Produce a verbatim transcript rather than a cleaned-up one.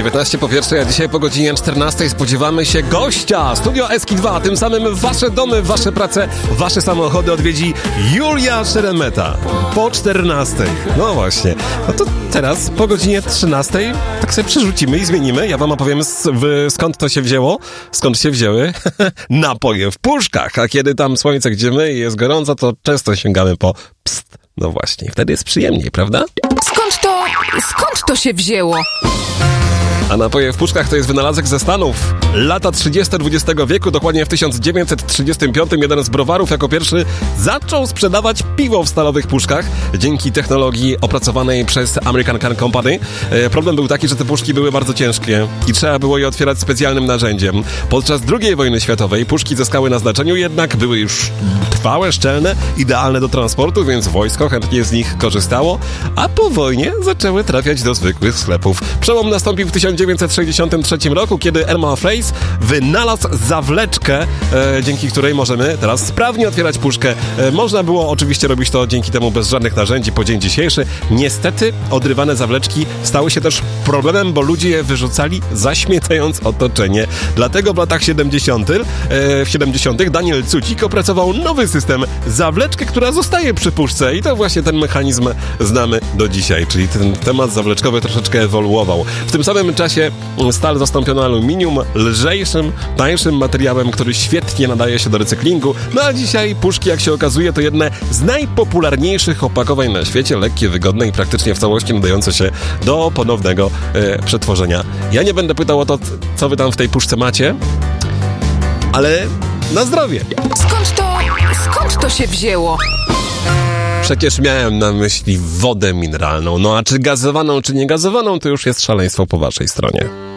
dziewiętnaście po pierwszej, a dzisiaj po godzinie czternastej spodziewamy się gościa. Studio Eski dwa, tym samym wasze domy, wasze prace, wasze samochody odwiedzi Julia Szeremeta. Po czternastej. No właśnie. No to teraz po godzinie trzynastej tak sobie przerzucimy i zmienimy. Ja wam opowiem s- w, skąd to się wzięło, skąd się wzięły napoje w puszkach. A kiedy tam słońce gdziemy i jest gorąco, to często sięgamy po pst. No właśnie, wtedy jest przyjemniej, prawda? Skąd to, skąd to się wzięło? A napoje w puszkach to jest wynalazek ze Stanów. Lata trzydzieste dwudziestego wieku, dokładnie w tysiąc dziewięćset trzydziestym piątym jeden z browarów jako pierwszy zaczął sprzedawać piwo w stalowych puszkach dzięki technologii opracowanej przez American Can Company. E, problem był taki, że te puszki były bardzo ciężkie i trzeba było je otwierać specjalnym narzędziem. Podczas drugiej wojny światowej puszki zyskały na znaczeniu, jednak były już trwałe, szczelne, idealne do transportu, więc wojsko chętnie z nich korzystało, a po wojnie zaczęły trafiać do zwykłych sklepów. Przełom nastąpił w tysiąc dziewięćset sześćdziesiątym trzecim roku, kiedy Herman Fraisse wynalazł zawleczkę, e, dzięki której możemy teraz sprawnie otwierać puszkę. E, można było oczywiście robić to dzięki temu bez żadnych narzędzi po dzień dzisiejszy. Niestety odrywane zawleczki stały się też problemem, bo ludzie je wyrzucali, zaśmiecając otoczenie. Dlatego w latach siedemdziesiątych, e, w siedemdziesiątych Daniel Cucik opracował nowy system, zawleczkę, która zostaje przy puszce i to właśnie ten mechanizm znamy do dzisiaj, czyli ten temat zawleczkowy troszeczkę ewoluował. W tym samym czasie stal zastąpiono aluminium lżejszym, tańszym materiałem, który świetnie nadaje się do recyklingu. No a dzisiaj puszki, jak się okazuje, to jedne z najpopularniejszych opakowań na świecie, lekkie, wygodne i praktycznie w całości nadające się do ponownego e, przetworzenia. Ja nie będę pytał o to, co wy tam w tej puszce macie, ale na zdrowie. Skąd to, skąd to się wzięło? Przecież miałem na myśli wodę mineralną. No a czy gazowaną, czy nie gazowaną, to już jest szaleństwo po waszej stronie.